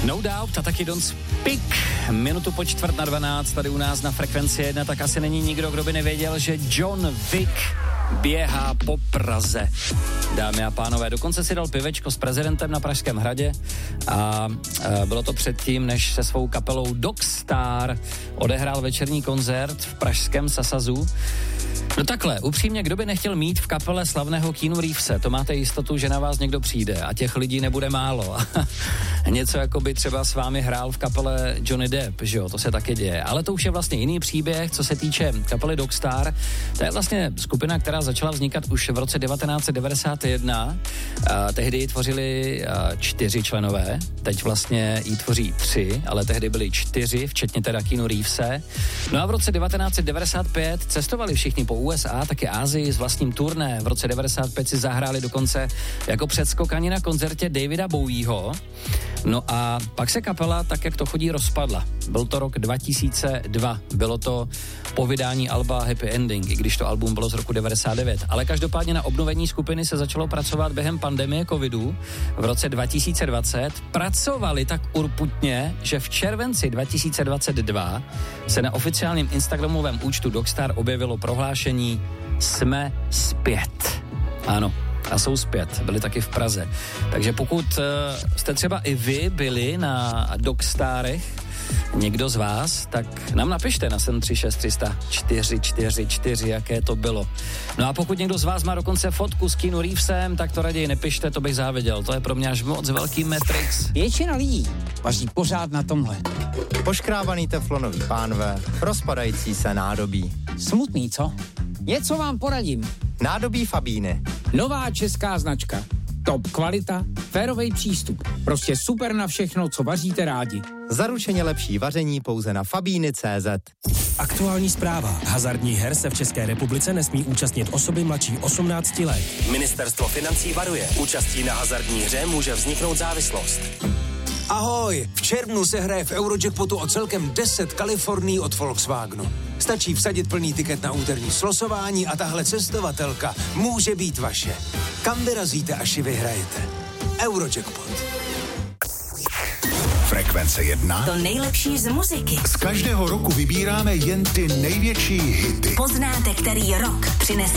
No Doubt a taky Don't Speak. Minutu po 11:45 tady u nás na Frekvenci 1, tak asi není nikdo, kdo by nevěděl, že John Wick běhá po Praze. Dámy a pánové, dokonce si dal pivečko s prezidentem na Pražském hradě a bylo to předtím, než se svou kapelou Dogstar odehrál večerní koncert v pražském Sasazu. No takhle, upřímně, kdo by nechtěl mít v kapele slavného Keanu Reevese, to máte jistotu, že na vás někdo přijde a těch lidí nebude málo. Něco jako by třeba s vámi hrál v kapele Johnny Depp, že jo, to se taky děje. Ale to už je vlastně jiný příběh, co se týče kapely Dogstar. To je vlastně skupina, která začala vznikat už v roce 1991. Tehdy ji tvořili 4 členové, teď vlastně ji tvoří 3, ale tehdy byli 4, včetně teda Keanu Reevese. No a v roce 1995 cestovali všichni po USA, taky Asii s vlastním turné. V roce 95 si zahráli dokonce jako předskokani na koncertě Davida Bowieho. No a pak se kapela, tak jak to chodí, rozpadla. Byl to rok 2002. Bylo to po vydání alba Happy Ending, i když to album bylo z roku 99. Ale každopádně na obnovení skupiny se začalo pracovat během pandemie covidu v roce 2020. Pracovali tak urputně, že v červenci 2022 se na oficiálním instagramovém účtu Dogstar objevilo prohlášení "Jsme zpět". Ano, a jsou zpět, byli taky v Praze. Takže pokud jste třeba i vy byli na Dogstarech, někdo z vás, tak nám napište na 736 300 444, jaké to bylo. No a pokud někdo z vás má dokonce fotku s Keanu Reevesem, tak to raději nepište, to bych záviděl. To je pro mě až moc velký Matrix. Většina lidí vaří pořád na tomhle. Poškrábaný teflonový pánve, rozpadající se nádobí. Smutný, co? Něco vám poradím. Nádobí Fabíny. Nová česká značka. Top kvalita, férovej přístup. Prostě super na všechno, co vaříte rádi. Zaručeně lepší vaření pouze na Fabíny.cz. Aktuální zpráva. Hazardních her se v České republice nesmí účastnit osoby mladší 18 let. Ministerstvo financí varuje. Účastí na hazardní hře může vzniknout závislost. Ahoj, v červnu se hraje v Eurojackpotu o celkem 10 Kalifornií od Volkswagenu. Stačí vsadit plný tiket na úterní slosování a tahle cestovatelka může být vaše. Kam vyrazíte, až ji vyhrajete? Eurojackpot. Frekvence 1. To nejlepší z muziky. Z každého roku vybíráme jen ty největší hity. Poznáte, který rok přinese